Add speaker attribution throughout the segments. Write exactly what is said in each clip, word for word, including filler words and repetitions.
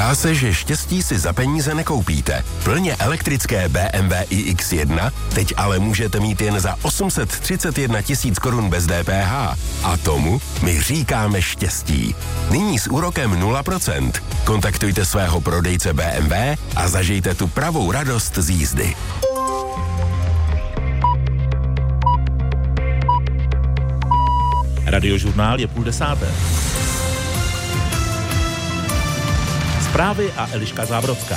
Speaker 1: Zdá se, že štěstí si za peníze nekoupíte. Plně elektrické bé em vé i iks jedna teď ale můžete mít jen za osm set třicet jedna tisíc korun bez dé pé há. A tomu my říkáme štěstí. Nyní s úrokem nula procent. Kontaktujte svého prodejce bé em vé a zažijte tu pravou radost z jízdy.
Speaker 2: Radiožurnál je půl desáté. Zprávy a Eliška Zábrodská.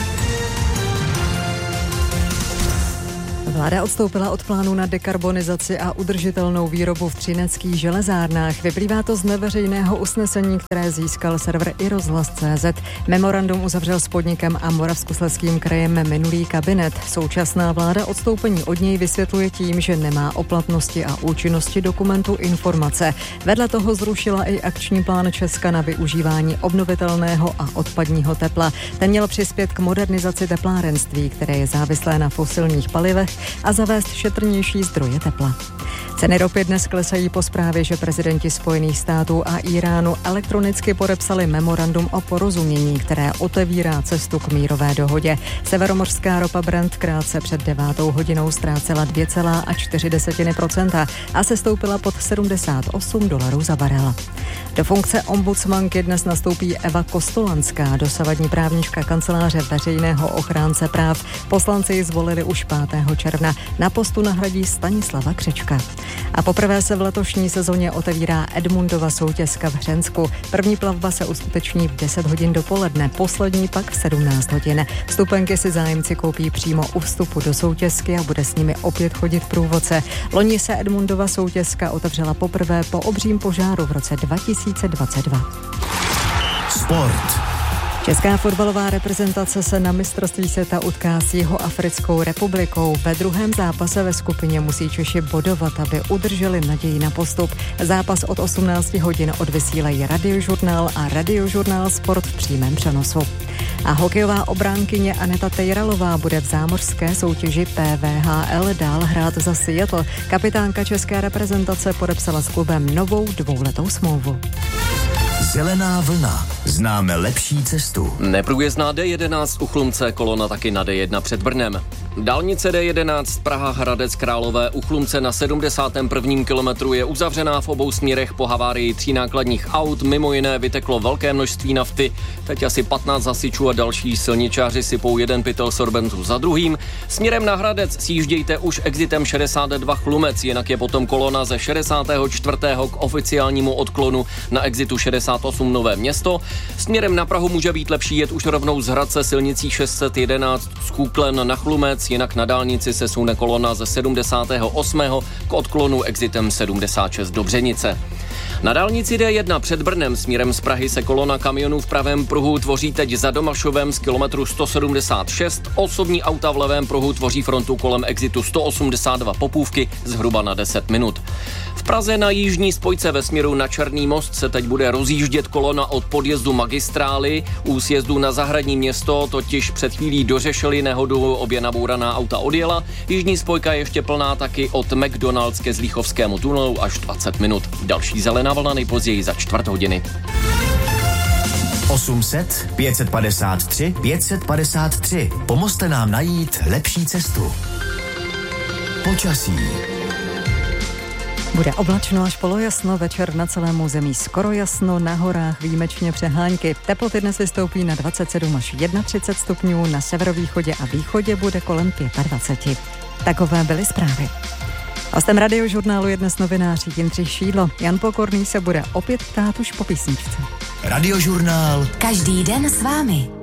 Speaker 3: Vláda odstoupila od plánu na dekarbonizaci a udržitelnou výrobu v třineckých železárnách. Vyplývá to z neveřejného usnesení, které získal server i rozhlas tečka cé zet. Memorandum uzavřel s podnikem a Moravskoslezským krajem minulý kabinet. Současná vláda odstoupení od něj vysvětluje tím, že nemá o platnosti a účinnosti dokumentu informace. Vedle toho zrušila i akční plán Česka na využívání obnovitelného a odpadního tepla. Ten měl přispět k modernizaci teplárenství, které je závislé na fosilních palivech, a zavést šetrnější zdroje tepla. Ceny ropy dnes klesají po zprávě, že prezidenti Spojených států a Íránu elektronicky podepsali memorandum o porozumění, které otevírá cestu k mírové dohodě. Severomořská ropa Brent krátce před devátou hodinou ztrácela dvě celá čtyři procenta a sestoupila pod sedmdesát osm dolarů za barel. Do funkce ombudsmanky dnes nastoupí Eva Kostolanská, dosavadní právnička kanceláře veřejného ochránce práv. Poslanci ji zvolili už pátého června. Na postu nahradí Stanislava Křečka. A poprvé se v letošní sezóně otevírá Edmundova soutězka v Hřensku. První plavba se uskuteční v deset hodin dopoledne, poslední pak v sedmnáct hodin. Vstupenky si zájemci koupí přímo u vstupu do soutězky a bude s nimi opět chodit průvodce. Loni se Edmundova soutězka otevřela poprvé po obřím požáru v roce dva tisíce dvacet dva.
Speaker 4: Sport.
Speaker 3: Česká fotbalová reprezentace se na mistrovství světa utká s Jihoafrickou republikou. Ve druhém zápase ve skupině musí Češi bodovat, aby udrželi naději na postup. Zápas od osmnáct hodin odvysílají Radiožurnál a Radiožurnál Sport v přímém přenosu. A hokejová obránkyně Aneta Tejralová bude v zámořské soutěži P V H L dál hrát za Seattle. Kapitánka české reprezentace podepsala s klubem novou dvouletou smlouvu.
Speaker 4: Zelená vlna. Známe lepší cestu.
Speaker 5: Neprůjezdná D jedenáct u Chlumce, kolona taky na D jedna před Brnem. Dálnice D jedenáct Praha Hradec Králové u Chlumce na sedmdesátém prvním kilometru je uzavřená v obou směrech po havárii tří nákladních aut. Mimo jiné vyteklo velké množství nafty. Teď asi patnáct hasičů a další silničáři sypou jeden pytel sorbentu za druhým. Směrem na Hradec sjíždějte už exitem šedesát dva Chlumec, jinak je potom kolona ze šedesátého čtvrtého k oficiálnímu odklonu na exitu šedesát osm Nové Město. Směrem na Prahu může být lepší jet už rovnou z Hradce silnicí šest set jedenáct z Kůklen na Chlumec, jinak na dálnici se sune kolona ze sedmdesátého osmého k odklonu exitem sedmdesát šest do Břenice. Na dálnici D jedna před Brnem směrem z Prahy se kolona kamionů v pravém pruhu tvoří teď za Domašovem z kilometru sto sedmdesát šest. Osobní auta v levém pruhu tvoří frontu kolem exitu sto osmdesát dva Popůvky zhruba na deset minut. V Praze na jižní spojce ve směru na Černý most se teď bude rozjíždět kolona od podjezdu magistrály. U sjezdu na Zahradní Město totiž před chvílí dořešili nehodu, obě nabouraná auta odjela. Jižní spojka je ještě plná taky od McDonald's ke Zlíchovskému tunelu až dvacet minut. Další zelená vlna nejpozději za čtvrt hodiny.
Speaker 4: osm set, pět set padesát tři, pět set padesát tři. Pomozte nám najít lepší cestu. Počasí.
Speaker 3: Bude oblačno až polojasno, večer na celém území skoro jasno, na horách výjimečně přehánky. Teploty dnes vystoupí na dvacet sedm až třicet jedna stupňů, na severovýchodě a východě bude kolem dvacet pět. Takové byly zprávy. Hostem Radiožurnálu je dnes novinář Jindřich Šídlo. Jan Pokorný se bude opět ptát už po písničce.
Speaker 4: Radiožurnál.
Speaker 6: Každý den s vámi.